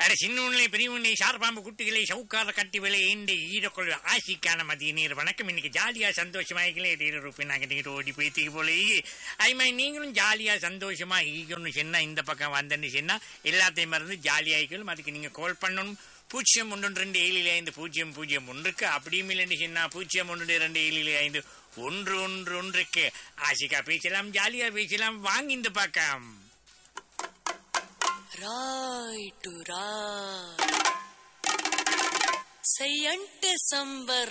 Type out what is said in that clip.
அட சின்ன உன்னை பெரிய உன்னை சார்பாம்பு குட்டிகளை சவுக்கார கட்டி விலை ஏண்டி ஈரக்கொள் ஆசிக்கான மதிய நீர் வணக்கம். இன்னைக்கு ஜாலியா சந்தோஷமாயிக்கலே ரூபாய் ஓடி போய்த்துக்கு போல அதுமாதிரி நீங்களும் ஜாலியா சந்தோஷமா ஈகணும்னு சொன்னா இந்த பக்கம் வந்தேன்னு சொன்னா எல்லாத்தையும் மறந்து ஜாலியாயிக்கணும். அதுக்கு நீங்க கால் பண்ணணும் 0112750001 அப்படியும் இல்லைன்னு சொன்னா 0112751111 ஆசிக்கா பேசலாம், ஜாலியா பேசலாம். வாங்க இந்த பக்கம். రాయిటు రా సయ్యంటే సంబర